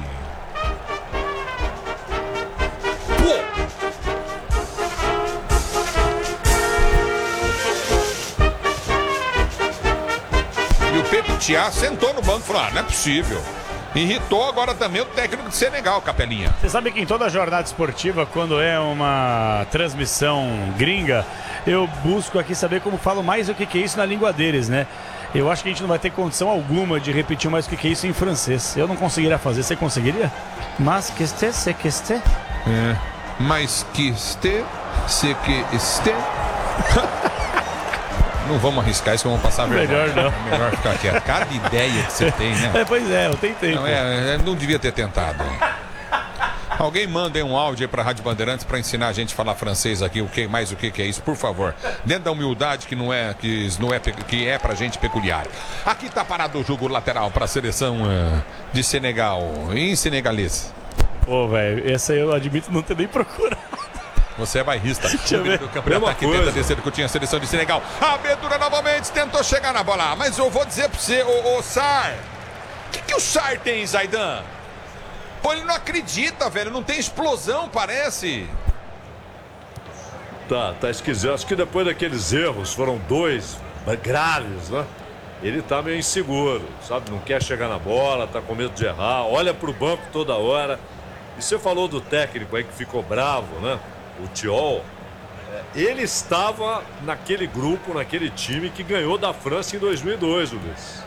E o Pedro Thiago sentou no banco e falou: não é possível. Irritou agora também o técnico de Senegal, Capelinha. Você sabe que em toda jornada esportiva, quando é uma transmissão gringa, eu busco aqui saber como falam mais o que é isso na língua deles, né? Eu acho que a gente não vai ter condição alguma de repetir mais o que é isso em francês. Eu não conseguiria fazer, você conseguiria? Mas que este, c'est que este. É, mas que este, c'est que este. Não vamos arriscar isso, vamos passar a vergonha. Melhor não. Melhor ficar quieto. Cada ideia que você tem, né? Pois é, eu tentei. Não devia ter tentado. Alguém manda aí um áudio aí pra Rádio Bandeirantes pra ensinar a gente a falar francês aqui, o que é isso, por favor. Dentro da humildade que é pra gente peculiar. Aqui tá parado o jogo lateral pra seleção de Senegal, em senegalês. Pô, velho, essa eu admito não ter nem procurado. Você é bairrista. Deixa eu ver. Do campo de ataque tenta descer que eu tinha a seleção de Senegal. A abertura novamente, tentou chegar na bola. Mas eu vou dizer pra você, o Sarr. O que o Sarr tem, Zaidan? Pô, ele não acredita, velho. Não tem explosão, parece. Tá esquisito. Acho que depois daqueles erros, foram dois graves, né? Ele tá meio inseguro, sabe? Não quer chegar na bola, tá com medo de errar. Olha pro banco toda hora. E você falou do técnico aí que ficou bravo, né? O Thiol, ele estava naquele grupo, naquele time que ganhou da França em 2002, Luiz.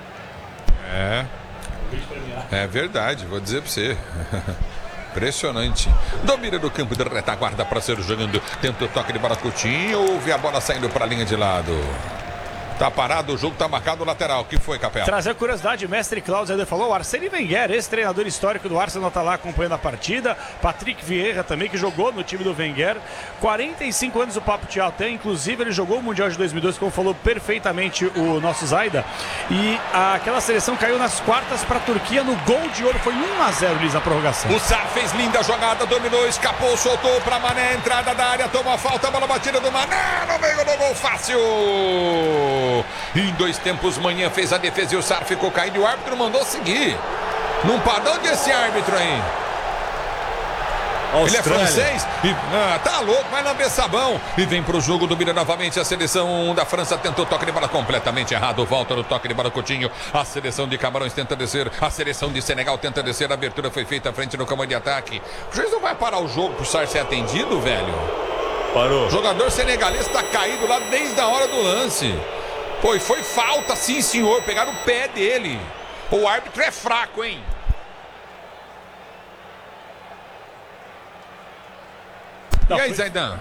É verdade, vou dizer pra você. Impressionante. Domina do campo de retaguarda para ser jogando. Tenta o toque de bola Coutinho. Ouve a bola saindo para a linha de lado. Tá parado, o jogo tá marcado lateral. O que foi, Capela? Trazer curiosidade, mestre Cláudio ainda falou, o Arsene Wenger, esse treinador histórico do Arsenal, tá lá acompanhando a partida. Patrick Vieira também, que jogou no time do Wenger. 45 anos o Papo Thiaw tem, inclusive ele jogou o Mundial de 2002, como falou perfeitamente o nosso Zaida. E aquela seleção caiu nas quartas para a Turquia no gol de ouro, foi 1-0, Liz, a prorrogação. O Sar fez linda jogada, dominou, escapou, soltou para Mané, entrada da área, toma a falta, bola batida do Mané, no meio do gol, fácil. Em 2 tempos, Manhã fez a defesa e o Sar ficou caído e o árbitro mandou seguir. Não padrão desse árbitro aí. Austrália. Ele é francês? Tá louco, vai lamber sabão. E vem pro jogo, domina novamente a seleção da França. Tentou toque de bola completamente errado. Volta no toque de bola, Coutinho. A seleção de Camarões tenta descer. A seleção de Senegal tenta descer. A abertura foi feita à frente no comando de ataque. O juiz não vai parar o jogo pro Sar ser atendido, velho? Parou. O jogador senegalês tá caído lá desde a hora do lance. Pô, e foi falta, sim, senhor. Pegaram o pé dele. O árbitro é fraco, hein? E aí, Zaidan?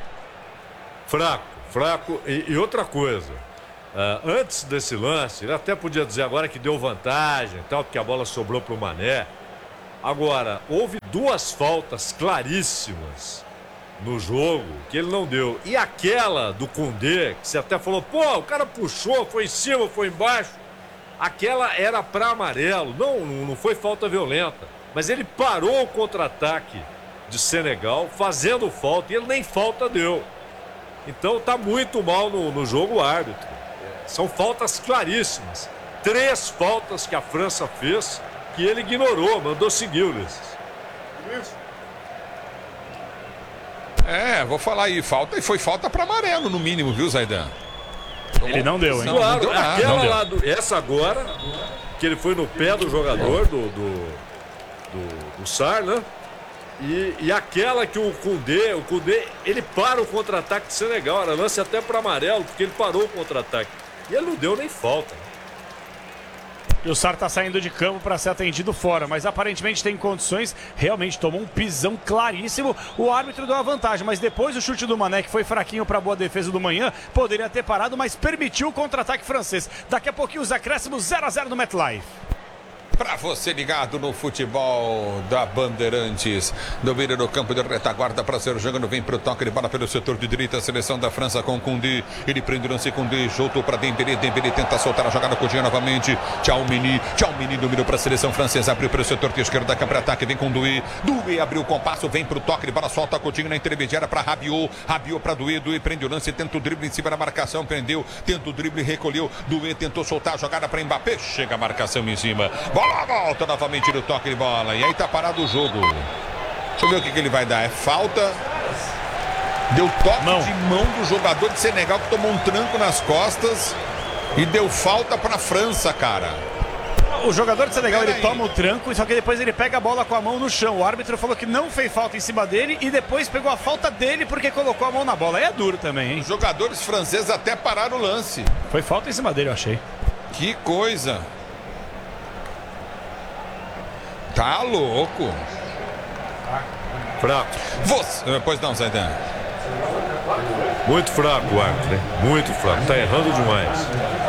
Fraco. E outra coisa, antes desse lance, ele até podia dizer agora que deu vantagem, tal, porque a bola sobrou para o Mané. Agora, houve 2 faltas claríssimas no jogo que ele não deu. E aquela do Koundé, que você até falou, pô, o cara puxou, foi em cima, foi embaixo. Aquela era para amarelo, não foi falta violenta. Mas ele parou o contra-ataque de Senegal fazendo falta e ele nem falta deu. Então tá muito mal no jogo o árbitro. São faltas claríssimas. 3 faltas que a França fez que ele ignorou, mandou seguir, Ulisses. Vou falar aí, falta, e foi falta para amarelo no mínimo, viu, Zaidan? Ele não deu, hein? Claro, deu nada. aquela Não deu. lá, essa agora, que ele foi no pé do jogador do Sar, né? E aquela que o Koundé, ele para o contra-ataque de Senegal, era lance até para amarelo, porque ele parou o contra-ataque. E ele não deu nem falta. E o Sar tá saindo de campo para ser atendido fora, mas aparentemente tem condições, realmente tomou um pisão claríssimo, o árbitro deu a vantagem, mas depois o chute do Mané, que foi fraquinho para boa defesa do Manhã, poderia ter parado, mas permitiu o contra-ataque francês. Daqui a pouquinho os acréscimos 0-0 no MetLife. Para você ligado no futebol da Bandeirantes, domina no campo de retaguarda para ser jogando, vem pro toque de bola pelo setor de direita, a seleção da França com Koundé, ele prende o lance, Koundé, soltou para Dembélé tenta soltar a jogada, Coutinho novamente, Tchouaméni dominou para a seleção francesa, abriu para o setor de esquerda, campo de ataque, vem com Doué abriu o compasso, vem pro toque de bola, solta Coutinho na intermediária para Rabiot para Doué prende o lance, tenta o drible em cima da marcação, prendeu, tenta o drible, recolheu, Doué tentou soltar a jogada para Mbappé, chega a marcação em cima, volta novamente no toque de bola. E aí tá parado o jogo. Deixa eu ver o que ele vai dar. É falta. Deu toque de mão do jogador de Senegal que tomou um tranco nas costas. E deu falta pra França, cara. O jogador de Senegal, ele toma o tranco, só que depois ele pega a bola com a mão no chão. O árbitro falou que não fez falta em cima dele e depois pegou a falta dele porque colocou a mão na bola. Aí é duro também, hein? Os jogadores franceses até pararam o lance. Foi falta em cima dele, eu achei. Que coisa. Tá louco. Fraco. Pois não, Zaidan. Muito fraco o árbitro, né? Muito fraco. Tá errando demais.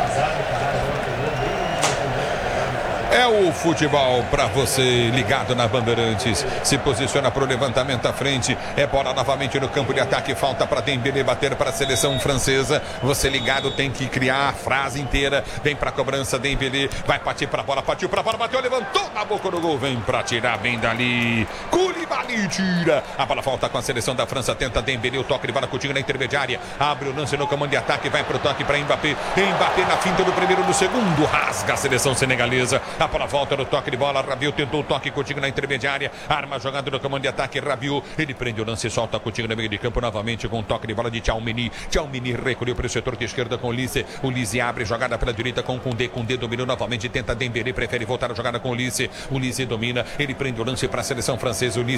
É o futebol para você ligado na Bandeirantes. Se posiciona para o levantamento à frente. É bola novamente no campo de ataque. Falta para Dembélé bater para a seleção francesa. Você ligado tem que criar a frase inteira. Vem para a cobrança, Dembélé. Vai partir para a bola, partiu para a bola, bateu, levantou na boca do gol. Vem para tirar bem dali. Koulibaly tira. A bola volta com a seleção da França. Tenta Dembélé, o toque de bola, Coutinho na intermediária. Abre o lance no comando de ataque. Vai para o toque para Mbappé. Mbappé na finta do primeiro, do segundo. Rasga a seleção senegalesa. A bola volta no toque de bola, Rabiot tentou o toque, Coutinho na intermediária, arma jogando no comando de ataque, Rabiot, ele prende o lance, solta Coutinho no meio de campo novamente com o toque de bola de Tchouaméni recolheu para o setor de esquerda com o Olise abre jogada pela direita com o Koundé dominou novamente, tenta Dembélé, prefere voltar a jogada com o Olise domina, ele prende o lance para a seleção francesa,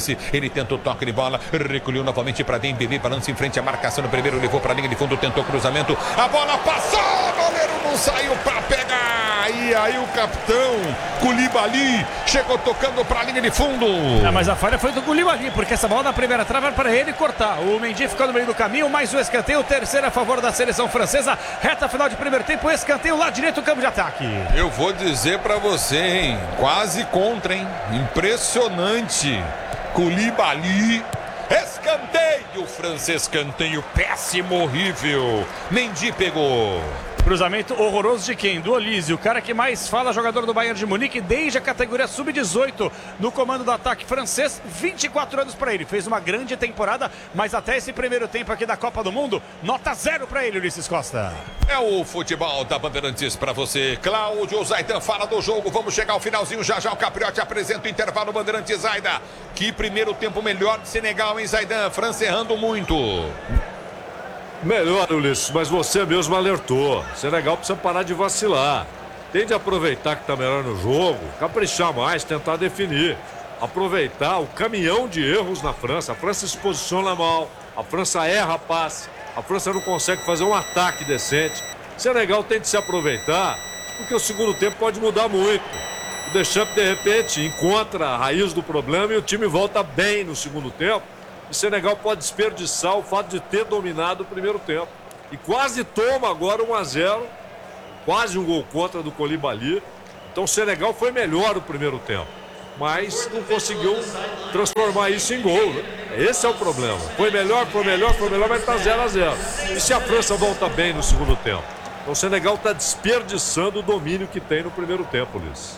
Rice. Ele tenta o toque de bola, recolheu novamente para Dembélé, balança em frente à marcação no primeiro, levou para a linha de fundo, tentou cruzamento, a bola passou, o goleiro não saiu para pegar. E aí o capitão Koulibaly chegou tocando para a linha de fundo. Mas a falha foi do Koulibaly, porque essa bola na primeira trave era para ele cortar. O Mendy ficou no meio do caminho, mais o escanteio, o terceiro a favor da seleção francesa. Reta final de primeiro tempo, escanteio lá direito, campo de ataque. Eu vou dizer para você, hein? Quase contra, hein? Impressionante. Koulibaly. Escanteio, francês, escanteio péssimo, horrível. Mendy pegou. Cruzamento horroroso de quem? Do Olise, o cara que mais fala, jogador do Bayern de Munique, desde a categoria sub-18 no comando do ataque francês, 24 anos para ele. Fez uma grande temporada, mas até esse primeiro tempo aqui da Copa do Mundo, nota 0 para ele, Ulisses Costa. É o futebol da Bandeirantes para você. Cláudio Zaidan fala do jogo. Vamos chegar ao finalzinho. Já já o Capriotti apresenta o intervalo. Bandeirantes, Zaidan. Que primeiro tempo melhor de Senegal, hein, Zaidan? França errando muito. Melhor, Ulisses, mas você mesmo alertou. Senegal precisa parar de vacilar. Tem de aproveitar que está melhor no jogo, caprichar mais, tentar definir. Aproveitar o caminhão de erros na França. A França se posiciona mal, a França erra passe, a França não consegue fazer um ataque decente. Senegal tem de se aproveitar, porque o segundo tempo pode mudar muito. O Deschamps, de repente, encontra a raiz do problema e o time volta bem no segundo tempo. O Senegal pode desperdiçar o fato de ter dominado o primeiro tempo. E quase toma agora 1-0. Quase um gol contra do Koulibaly. Então o Senegal foi melhor no primeiro tempo. Mas não conseguiu transformar isso em gol, né? Esse é o problema. Foi melhor, mas está 0-0. E se a França volta bem no segundo tempo? Então o Senegal está desperdiçando o domínio que tem no primeiro tempo, Luiz.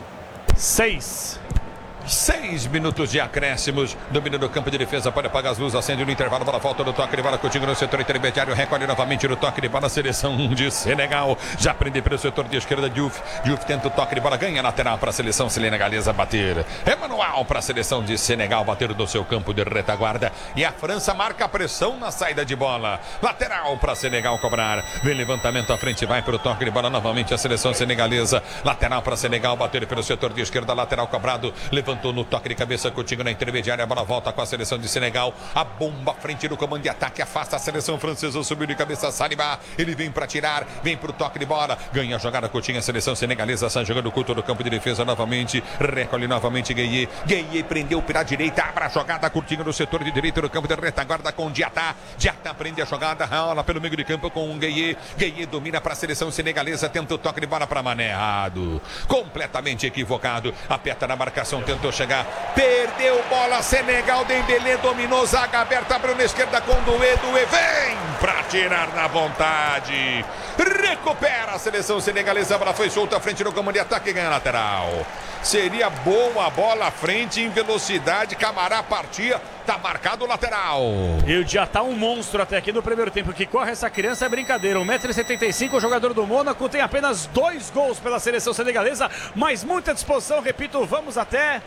6 minutos de acréscimos. Domínio do campo de defesa, pode apagar as luzes, acende no intervalo, bola volta no toque de bola, Coutinho no setor intermediário, recolhe novamente no toque de bola, seleção de Senegal. Já prende pelo setor de esquerda, Diouf tenta o toque de bola, ganha lateral para a seleção senegalesa bater. É manual para a seleção de Senegal bater no seu campo de retaguarda. E a França marca a pressão na saída de bola. Lateral para Senegal cobrar. Vem levantamento à frente, vai para o toque de bola novamente a seleção senegalesa. Lateral para Senegal bater pelo setor de esquerda, lateral cobrado. Levantou no toque de cabeça, Coutinho na intermediária, a bola volta com a seleção de Senegal, a bomba à frente do comando de ataque, afasta a seleção francesa, subiu de cabeça Saliba, ele vem para tirar, vem para o toque de bola, ganha a jogada, Coutinho, a seleção senegalesa está jogando o culto do campo de defesa novamente, recolhe novamente Gueye prendeu pela direita, abre a jogada, Coutinho no setor de direita do campo de retaguarda com Diatá prende a jogada, rola pelo meio de campo com Gueye domina para a seleção senegalesa, tenta o toque de bola para Mané, errado, completamente equivocado, aperta na marcação, tentou chegar, perdeu bola, Senegal, Dembélé dominou, zaga aberta, abriu na esquerda com Doué vem pra tirar na vontade, recupera a seleção senegalesa, a bola foi solta à frente no comando de ataque e ganha lateral. Seria boa a bola à frente em velocidade, Camará partia, tá marcado o lateral. E o Diatá um monstro até aqui no primeiro tempo, que corre essa criança é brincadeira, 1,75 m, o jogador do Mônaco tem apenas 2 gols pela seleção senegalesa, mas muita disposição, repito, vamos até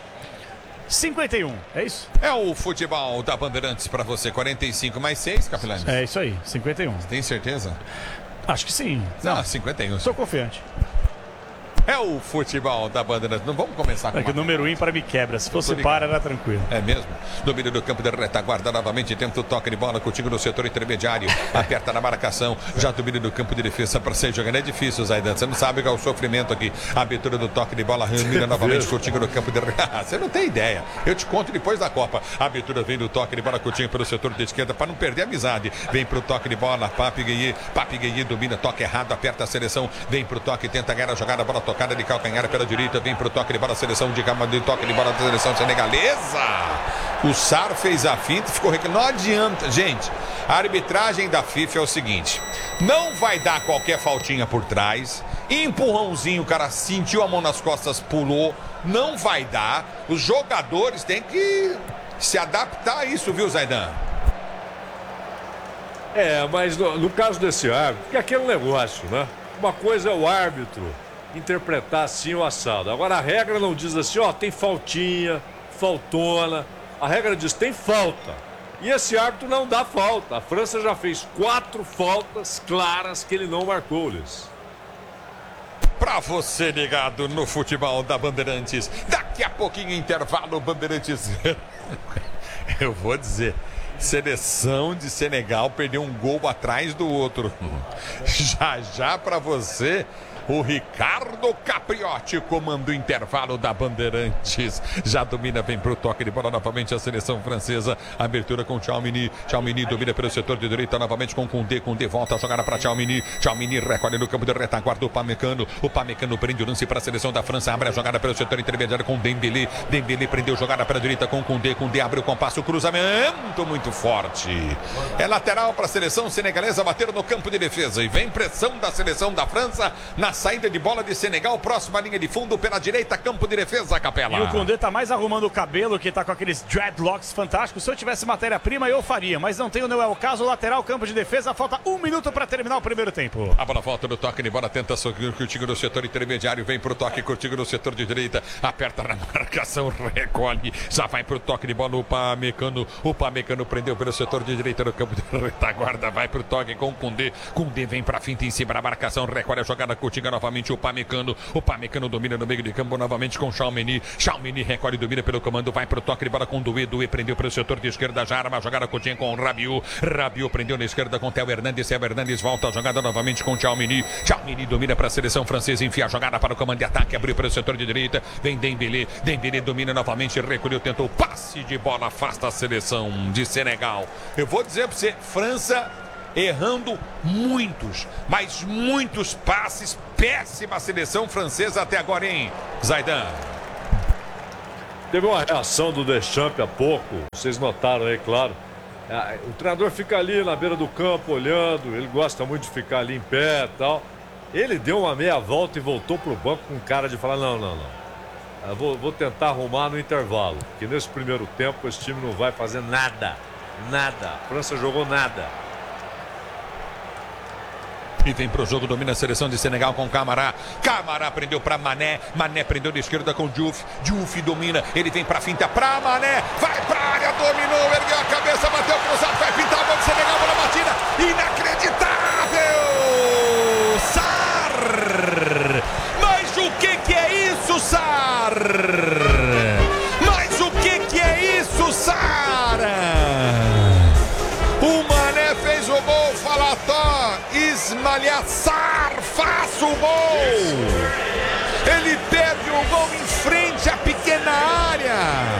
51, é isso? É o futebol da Bandeirantes para você, 45 mais 6, Capilani. É isso aí, 51. Tem certeza? Acho que sim. Não, 51. Estou confiante. É o futebol da Bandeirantes. Não vamos começar com que o número ímpar me quebra. Se fosse par, era tranquilo. É mesmo? Domínio do campo de retaguarda novamente. Tenta o toque de bola. Coutinho no setor intermediário. Aperta na marcação. Já domínio do campo de defesa para ser jogando. É difícil, Zaidan. Você não sabe qual é o sofrimento aqui. A abertura do toque de bola. Mira novamente. Coutinho no campo de Você não tem ideia. Eu te conto depois da Copa. A abertura vem do toque de bola. Coutinho pelo setor de esquerda para não perder a amizade. Vem pro toque de bola. Papi Gueye domina. Toque errado. Aperta a seleção. Vem pro toque. Tenta ganhar a jogada. Bola tocada de calcanhar pela direita, vem pro toque de bola, seleção de toque de bola da seleção senegalesa. O Sar fez a finta e ficou reclamando. Não adianta, gente. A arbitragem da FIFA é o seguinte: não vai dar qualquer faltinha por trás, empurrãozinho, o cara sentiu a mão nas costas, pulou, não vai dar. Os jogadores têm que se adaptar a isso, viu, Zaidan? Mas no caso desse árbitro, que é aquele negócio, né? Uma coisa é o árbitro interpretar assim o assado. Agora a regra não diz assim, tem faltinha, faltona. A regra diz tem falta. E esse árbitro não dá falta. A França já fez 4 faltas claras que ele não marcou, Luiz. Pra você ligado no futebol da Bandeirantes. Daqui a pouquinho, intervalo, Bandeirantes. Eu vou dizer, seleção de Senegal perdeu um gol atrás do outro. Já pra você, o Ricardo Capriotti comanda o intervalo da Bandeirantes. Já domina, vem pro toque de bola novamente a seleção francesa. Abertura com Tchouaméni. Tchouaméni domina pelo setor de direita novamente com Koundé. Koundé volta a jogar para Tchouaméni. Tchouaméni recolhe no campo de retaguarda o Upamecano. O Upamecano prende o lance para a seleção da França. Abre a jogada pelo setor intermediário com Dembélé. Dembélé prendeu jogada para a direita com Koundé. Koundé abre o compasso, cruzamento muito forte. É lateral para a seleção senegalesa bater no campo de defesa. E vem pressão da seleção da França na saída de bola de Senegal, próxima linha de fundo pela direita, campo de defesa, Capela. E o Koundé tá mais arrumando o cabelo, que tá com aqueles dreadlocks fantásticos. Se eu tivesse matéria-prima, eu faria, mas não tenho, não é o caso. Lateral, campo de defesa, falta 1 minuto para terminar o primeiro tempo. A bola volta no toque de bola, tenta curtindo no setor intermediário, vem pro toque, curtindo no setor de direita, aperta na marcação, recolhe, já vai pro toque de bola, o Upamecano prendeu pelo setor de direita no campo de retaguarda, vai pro toque com o Koundé. Koundé vem pra finta em cima da marcação, recolhe a jogada, curtindo novamente o Upamecano domina no meio de campo novamente com Tchouaméni. Tchouaméni recolhe, domina pelo comando, vai pro toque de bola com Doué. Doué prendeu pelo setor de esquerda, já arma a jogada curtinha com Rabiot. Rabiot prendeu na esquerda com Theo Hernandes. Theo Hernandes volta a jogada novamente com Tchouaméni. Tchouaméni domina para a seleção francesa, enfia a jogada para o comando de ataque, abriu pelo setor de direita, vem Dembélé. Dembélé domina novamente, recolheu, tentou passe de bola, afasta a seleção de Senegal. Eu vou dizer para você, França errando muitos, mas muitos passes. Péssima seleção francesa até agora, hein, Zaidan? Teve uma reação do Deschamps há pouco, vocês notaram aí, claro. O treinador fica ali na beira do campo olhando, ele gosta muito de ficar ali em pé e tal. Ele deu uma meia volta e voltou pro banco com cara de falar, não. Eu vou tentar arrumar no intervalo, porque nesse primeiro tempo esse time não vai fazer nada. A França jogou nada. E vem pro jogo, domina a seleção de Senegal com Camará. Camará prendeu pra Mané. Mané prendeu de esquerda com Diouf. Diouf domina, ele vem pra finta pra Mané. Vai pra área, dominou, ergueu a cabeça, bateu cruzado, vai pintar a bola de Senegal, bola batida. Inacreditável! Sarr! Mas o que é isso, Sarr? Mas o que é isso, Sarr? O Mané fez o gol, Falató, Ismaïla Sarr faz o gol. Ele perde o gol em frente à pequena área.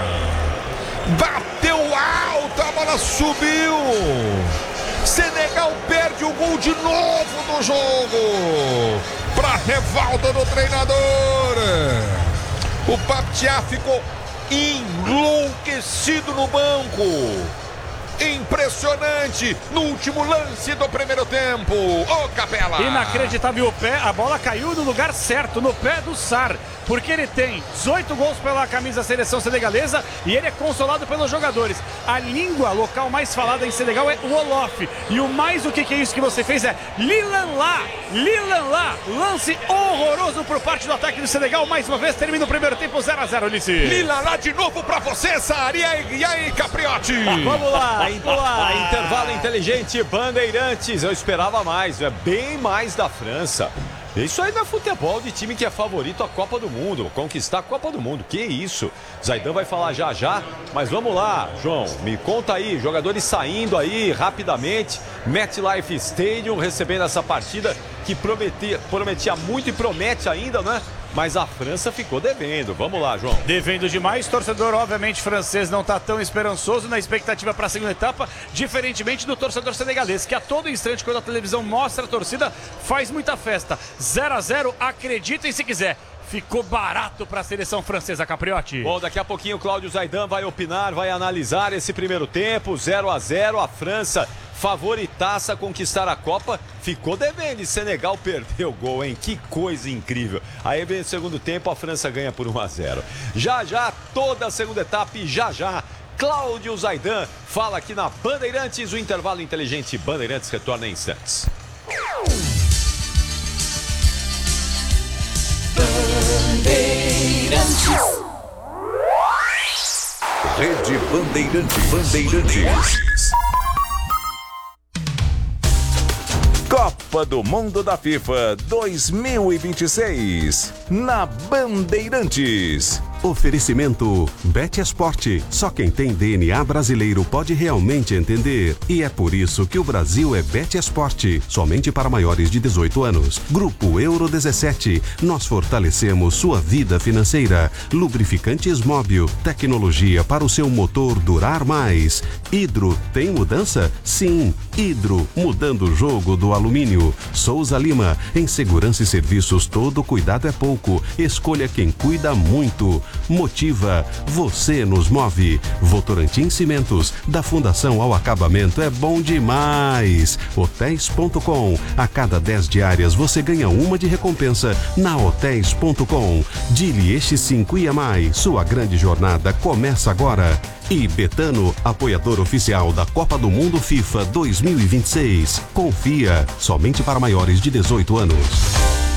Bateu alto, a bola subiu. Senegal perde o gol de novo no jogo. Para revolta do treinador. O Paptiá ficou enlouquecido no banco. Impressionante no último lance do primeiro tempo. Ô, Capela! Inacreditável o pé, a bola caiu no lugar certo, no pé do Sarr, porque ele tem 18 gols pela camisa da seleção senegalesa e ele é consolado pelos jogadores. A língua local mais falada em Senegal é o Wolof. E o mais o que é isso que você fez é Lilanlá. Lance horroroso por parte do ataque do Senegal. Mais uma vez termina o primeiro tempo 0-0, Ulisses. Lilanlá de novo pra você, Sarr. E aí, Capriotti? Vamos lá, intervalo inteligente, Bandeirantes. Eu esperava mais, bem mais da França. Isso aí não é futebol de time que é favorito à Copa do Mundo, conquistar a Copa do Mundo, que isso? Zaidan vai falar já, mas vamos lá, João, me conta aí, jogadores saindo aí rapidamente, MetLife Stadium recebendo essa partida que prometia muito e promete ainda, né? Mas a França ficou devendo. Vamos lá, João. Devendo demais. Torcedor, obviamente, francês não está tão esperançoso na expectativa para a segunda etapa, diferentemente do torcedor senegalês, que a todo instante, quando a televisão mostra a torcida, faz muita festa. 0-0, acreditem se quiser. Ficou barato para a seleção francesa, Capriotti. Bom, daqui a pouquinho o Cláudio Zaidan vai opinar, vai analisar esse primeiro tempo. 0-0, a França favoritaça a conquistar a Copa, ficou devendo e Senegal perdeu o gol, hein? Que coisa incrível. Aí vem o segundo tempo, a França ganha por 1-0. Já, toda a segunda etapa e já, Cláudio Zaidan fala aqui na Bandeirantes, o intervalo inteligente Bandeirantes retorna em instantes. Bandeirantes. Rede Bandeirantes. Copa do Mundo da FIFA 2026 na Bandeirantes. Oferecimento Bet Esporte. Só quem tem DNA brasileiro pode realmente entender. E é por isso que o Brasil é Bet Esporte. Somente para maiores de 18 anos. Grupo Euro 17. Nós fortalecemos sua vida financeira. Lubrificantes Móbil. Tecnologia para o seu motor durar mais. Hidro, tem mudança? Sim. Hidro, mudando o jogo do alumínio. Souza Lima. Em segurança e serviços, todo cuidado é pouco. Escolha quem cuida muito. Motiva, você nos move. Votorantim Cimentos, da fundação ao acabamento é bom demais. Hotéis.com, a cada 10 diárias você ganha uma de recompensa na Hotéis.com. Dili X5 IMI, sua grande jornada começa agora. E Betano, apoiador oficial da Copa do Mundo FIFA 2026. Confia, somente para maiores de 18 anos.